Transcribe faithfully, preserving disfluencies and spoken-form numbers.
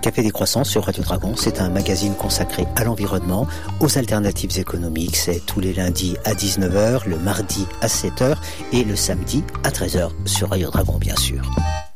Café des Croissants sur Radio Dragon, c'est un magazine consacré à l'environnement, aux alternatives économiques. C'est tous les lundis à dix-neuf heures, le mardi à sept heures et le samedi à treize heures sur Radio Dragon, bien sûr.